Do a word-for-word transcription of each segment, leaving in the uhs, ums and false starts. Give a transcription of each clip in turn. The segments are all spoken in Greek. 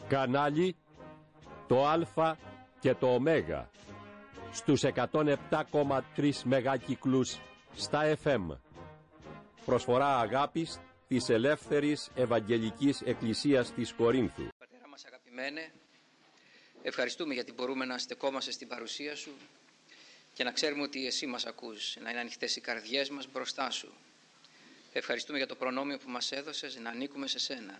Κανάλι το Α και το Ω στους εκατόν επτά κόμμα τρία μεγάκυκλους στα εφ εμ. Προσφορά αγάπης της Ελεύθερης Ευαγγελικής Εκκλησίας της Κορίνθου. Πατέρα μας αγαπημένε, ευχαριστούμε γιατί μπορούμε να στεκόμαστε στην παρουσία Σου και να ξέρουμε ότι Εσύ μας ακούς, να είναι ανοιχτές οι καρδιές μας μπροστά Σου. Ευχαριστούμε για το προνόμιο που μας έδωσες να ανήκουμε σε Σένα.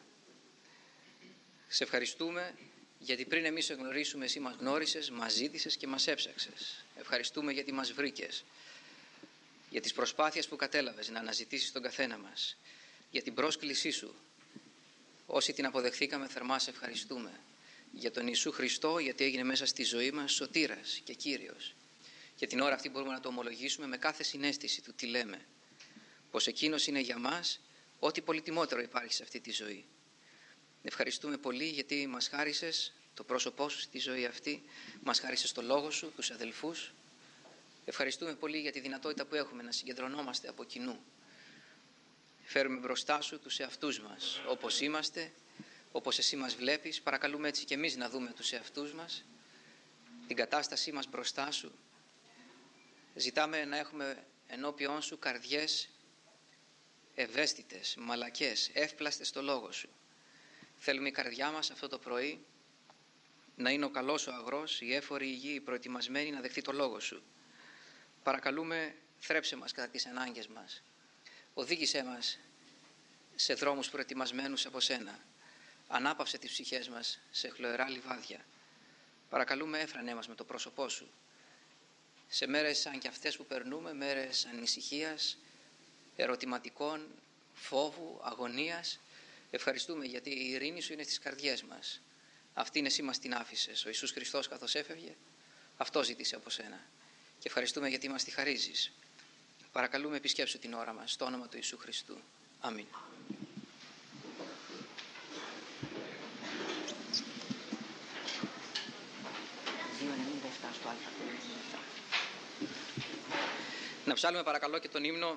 Σε ευχαριστούμε γιατί πριν εμείς σε γνωρίσουμε, Εσύ μας γνώρισες, μας ζήτησες και μας έψαξες. Ευχαριστούμε γιατί μας βρήκες, για τις προσπάθειες που κατέλαβες να αναζητήσεις τον καθένα μας, για την πρόσκλησή Σου. Όσοι την αποδεχθήκαμε θερμά σε ευχαριστούμε. Για τον Ιησού Χριστό, γιατί έγινε μέσα στη ζωή μας σωτήρας και Κύριος. Και την ώρα αυτή μπορούμε να το ομολογήσουμε με κάθε συναίσθηση του τι λέμε. Πως Εκείνος είναι για μας ό,τι πολυτιμότερο υπάρχει σε αυτή τη ζωή. Ευχαριστούμε πολύ γιατί μας χάρισες το πρόσωπό Σου στη ζωή αυτή, μας χάρισες το Λόγο Σου, τους αδελφούς. Ευχαριστούμε πολύ για τη δυνατότητα που έχουμε να συγκεντρωνόμαστε από κοινού. Φέρουμε μπροστά Σου τους εαυτούς μας, όπως είμαστε, όπως Εσύ μας βλέπεις. Παρακαλούμε έτσι και εμείς να δούμε τους εαυτούς μας, την κατάστασή μας μπροστά Σου. Ζητάμε να έχουμε ενώπιόν Σου καρδιές ευαίσθητες, μαλακές, εύπλαστες στο Λόγο Σου. Θέλουμε η καρδιά μας αυτό το πρωί να είναι ο καλός ο αγρός, η έφορη η γη, η προετοιμασμένη να δεχτεί το Λόγο Σου. Παρακαλούμε, θρέψε μας κατά τις ανάγκες μας. Οδήγησέ μας σε δρόμους προετοιμασμένους από Σένα. Ανάπαυσε τις ψυχές μας σε χλωερά λιβάδια. Παρακαλούμε, έφρανέ μας με το πρόσωπό Σου. Σε μέρες σαν και αυτές που περνούμε, μέρες ανησυχίας, ερωτηματικών, φόβου, αγωνίας, ευχαριστούμε γιατί η ειρήνη Σου είναι στις καρδιές μας. Αυτήν Εσύ μας την άφησες. Ο Ιησούς Χριστός καθώς έφευγε, αυτό ζήτησε από Σένα. Και ευχαριστούμε γιατί μας τη χαρίζεις. Παρακαλούμε, επισκέψου την ώρα μας, στο όνομα του Ιησού Χριστού. Αμήν. Να ψάλουμε παρακαλώ και τον ύμνο